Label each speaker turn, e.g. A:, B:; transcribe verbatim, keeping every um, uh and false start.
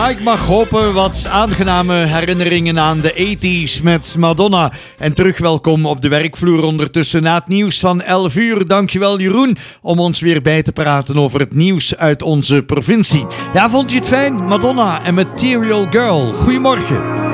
A: Ja, ik mag hopen wat aangename herinneringen aan de tachtiger met Madonna. En terug welkom op de werkvloer ondertussen na het nieuws van elf uur. Dankjewel Jeroen om ons weer bij te praten over het nieuws uit onze provincie. Ja, vond je het fijn? Madonna en Material Girl. Goedemorgen.